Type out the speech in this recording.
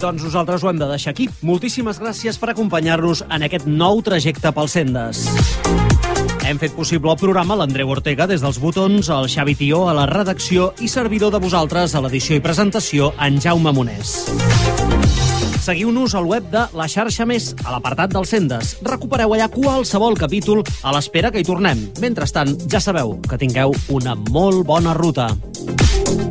Doncs nosaltres ho hem de deixar aquí. Moltíssimes gràcies per acompanyar-nos en aquest nou trajecte pels Sendes. Hem fet possible el programa l'Andreu Ortega des dels botons, el Xavi Tió a la redacció i servidor de vosaltres a l'edició i presentació, en Jaume Monés. Seguiu-nos al web de La Xarxa Més, a l'apartat dels Sendes. Recupereu allà qualsevol capítol a l'espera que hi tornem. Mentrestant, ja sabeu que tingueu una molt bona ruta.